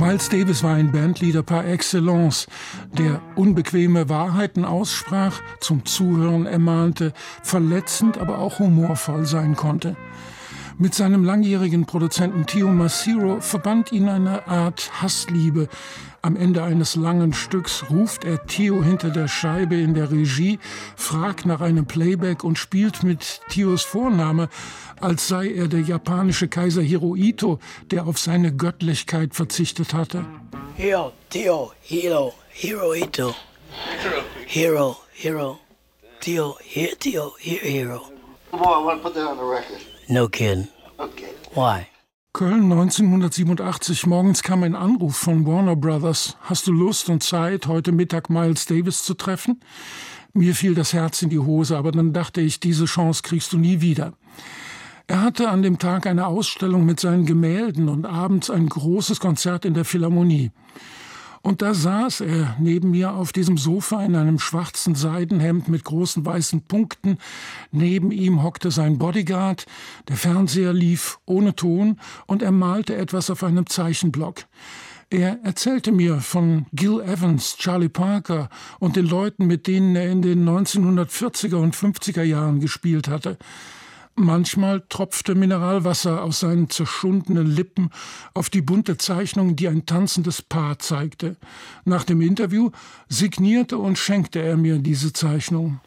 Miles Davis war ein Bandleader par excellence, der unbequeme Wahrheiten aussprach, zum Zuhören ermahnte, verletzend, aber auch humorvoll sein konnte. Mit seinem langjährigen Produzenten Theo Macero verband ihn eine Art Hassliebe. Am Ende eines langen Stücks ruft er Theo hinter der Scheibe in der Regie, fragt nach einem Playback und spielt mit Theos Vorname, als sei er der japanische Kaiser Hirohito, der auf seine Göttlichkeit verzichtet hatte. Hiro, Theo, Hiro, Hirohito. Hiro, Theo, Hiro. Come on, I want to put that on the record. No kidding. Okay. Why? Köln 1987. Morgens kam ein Anruf von Warner Brothers. Hast du Lust und Zeit, heute Mittag Miles Davis zu treffen? Mir fiel das Herz in die Hose, aber dann dachte ich, diese Chance kriegst du nie wieder. Er hatte an dem Tag eine Ausstellung mit seinen Gemälden und abends ein großes Konzert in der Philharmonie. Und da saß er neben mir auf diesem Sofa in einem schwarzen Seidenhemd mit großen weißen Punkten. Neben ihm hockte sein Bodyguard, der Fernseher lief ohne Ton und er malte etwas auf einem Zeichenblock. Er erzählte mir von Gil Evans, Charlie Parker und den Leuten, mit denen er in den 1940er und 50er Jahren gespielt hatte. Manchmal tropfte Mineralwasser aus seinen zerschundenen Lippen auf die bunte Zeichnung, die ein tanzendes Paar zeigte. Nach dem Interview signierte und schenkte er mir diese Zeichnung.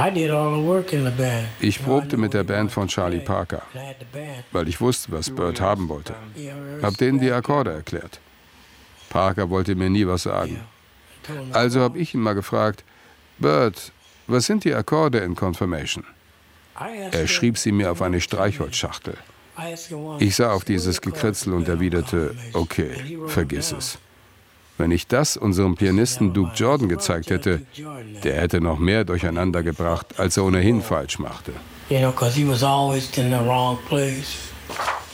Ich probte mit der Band von Charlie Parker, weil ich wusste, was Burt haben wollte. Hab denen die Akkorde erklärt. Parker wollte mir nie was sagen. Also habe ich ihn mal gefragt, Burt, was sind die Akkorde in Confirmation? Er schrieb sie mir auf eine Streichholzschachtel. Ich sah auf dieses Gekritzel und erwiderte, okay, vergiss es. Wenn ich das unserem Pianisten Duke Jordan gezeigt hätte, der hätte noch mehr durcheinander gebracht, als er ohnehin falsch machte. You know, 'cause he was always in the wrong place.